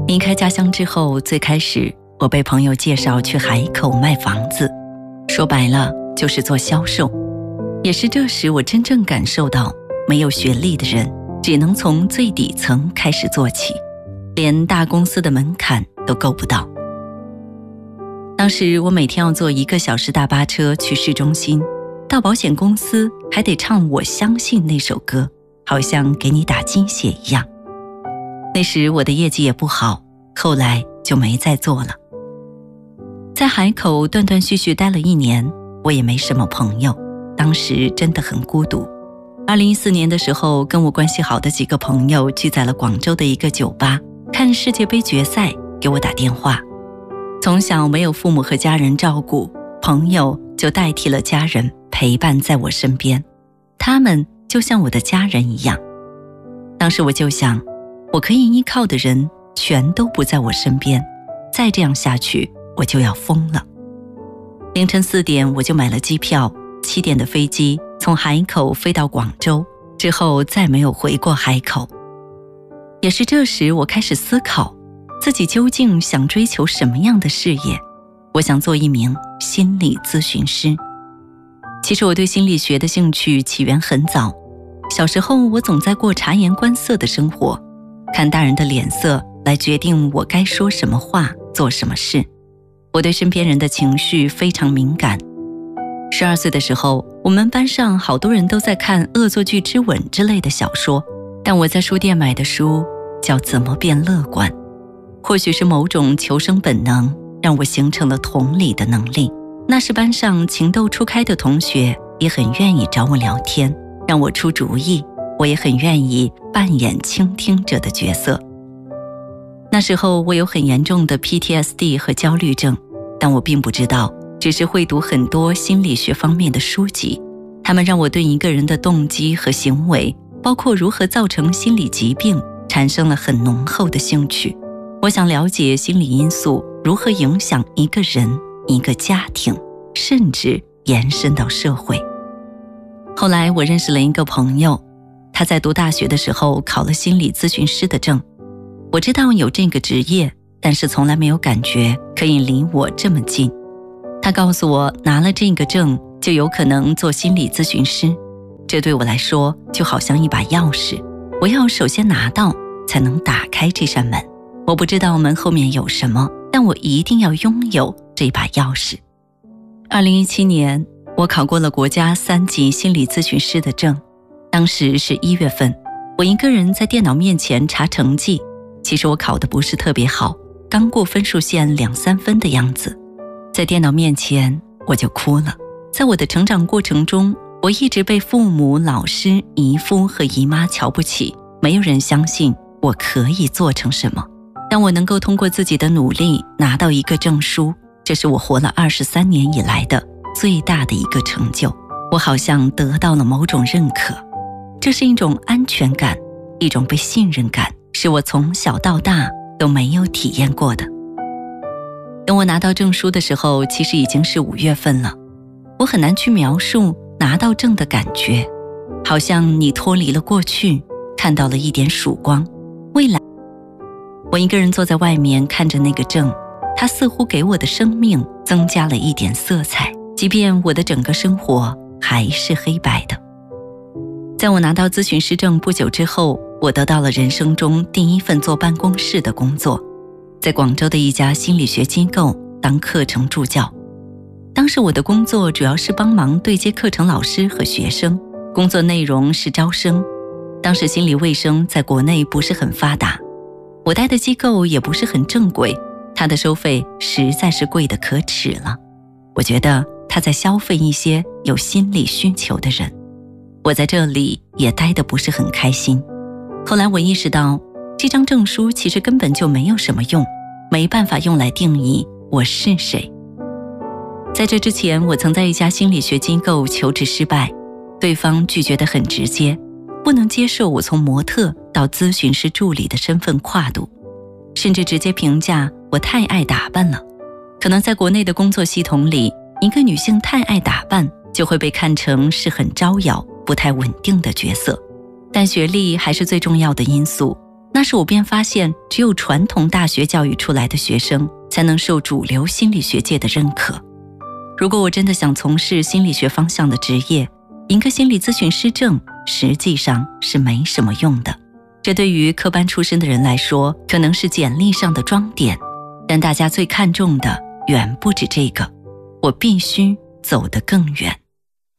离开家乡之后，最开始我被朋友介绍去海口卖房子，说白了就是做销售。也是这时我真正感受到，没有学历的人只能从最底层开始做起，连大公司的门槛都够不到。当时我每天要坐1个小时大巴车去市中心，到保险公司还得唱《我相信》那首歌，好像给你打鸡血一样。那时我的业绩也不好，后来就没再做了。在海口断断续续待了1年，我也没什么朋友，当时真的很孤独。2014年的时候，跟我关系好的几个朋友聚在了广州的一个酒吧，看世界杯决赛，给我打电话。从小没有父母和家人照顾，朋友就代替了家人陪伴在我身边，他们就像我的家人一样。当时我就想，我可以依靠的人全都不在我身边，再这样下去我就要疯了。凌晨4点我就买了机票，7点的飞机从海口飞到广州，之后再没有回过海口。也是这时我开始思考，自己究竟想追求什么样的事业。我想做一名心理咨询师。其实我对心理学的兴趣起源很早，小时候我总在过察言观色的生活，看大人的脸色来决定我该说什么话，做什么事。我对身边人的情绪非常敏感。12岁的时候，我们班上好多人都在看《恶作剧之吻》之类的小说，但我在书店买的书叫《怎么变乐观》。或许是某种求生本能，让我形成了同理的能力。那时班上情窦初开的同学也很愿意找我聊天，让我出主意，我也很愿意扮演倾听者的角色。那时候我有很严重的 PTSD 和焦虑症，但我并不知道，只是会读很多心理学方面的书籍，他们让我对一个人的动机和行为，包括如何造成心理疾病，产生了很浓厚的兴趣。我想了解心理因素如何影响一个人、一个家庭，甚至延伸到社会。后来我认识了一个朋友，他在读大学的时候考了心理咨询师的证。我知道有这个职业，但是从来没有感觉可以离我这么近。他告诉我，拿了这个证就有可能做心理咨询师，这对我来说就好像一把钥匙，我要首先拿到才能打开这扇门。我不知道门后面有什么，但我一定要拥有这把钥匙。2017年，我考过了国家3级心理咨询师的证。当时是1月份，我一个人在电脑面前查成绩，其实我考得不是特别好，刚过分数线2-3分的样子。在电脑面前我就哭了。在我的成长过程中，我一直被父母、老师、姨夫和姨妈瞧不起，没有人相信我可以做成什么。但我能够通过自己的努力拿到一个证书，这是我活了23年以来的最大的一个成就。我好像得到了某种认可，这是一种安全感，一种被信任感，是我从小到大都没有体验过的。等我拿到证书的时候，其实已经是5月份了。我很难去描述拿到证的感觉，好像你脱离了过去，看到了一点曙光，未来。我一个人坐在外面看着那个证，它似乎给我的生命增加了一点色彩，即便我的整个生活还是黑白的。在我拿到咨询师证不久之后，我得到了人生中第1份坐办公室的工作，在广州的一家心理学机构当课程助教。当时我的工作主要是帮忙对接课程老师和学生，工作内容是招生。当时心理卫生在国内不是很发达，我待的机构也不是很正规，它的收费实在是贵得可耻了。我觉得他在消费一些有心理需求的人。我在这里也待得不是很开心。后来我意识到，这张证书其实根本就没有什么用，没办法用来定义我是谁。在这之前，我曾在一家心理学机构求职失败，对方拒绝得很直接，不能接受我从模特到咨询师助理的身份跨度，甚至直接评价我太爱打扮了。可能在国内的工作系统里，一个女性太爱打扮就会被看成是很招摇、不太稳定的角色。但学历还是最重要的因素， 那时我便发现，只有传统大学教育出来的学生才能受主流心理学界的认可。如果我真的想从事心理学方向的职业，一个心理咨询师证实际上是没什么用的。这对于科班出身的人来说，可能是简历上的装点，但大家最看重的远不止这个。我必须走得更远。